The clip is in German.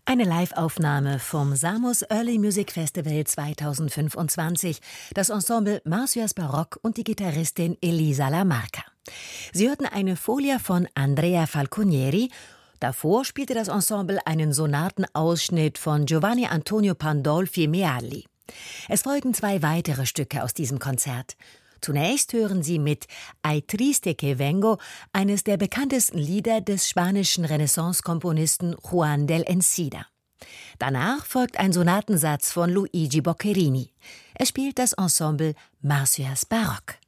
Eine Live-Aufnahme vom Samos Early Music Festival 2025, das Ensemble Marsyas Barock und die Gitarristin Elisa La Marca. Sie hörten eine Folie von Andrea Falconieri. Davor spielte das Ensemble einen Sonatenausschnitt von Giovanni Antonio Pandolfi Mealli. Es folgen 2 weitere Stücke aus diesem Konzert. Zunächst hören Sie mit Ay triste que vengo, eines der bekanntesten Lieder des spanischen Renaissance-Komponisten Juan del Encida. Danach folgt ein Sonatensatz von Luigi Boccherini. Es spielt das Ensemble Marsyas Barock.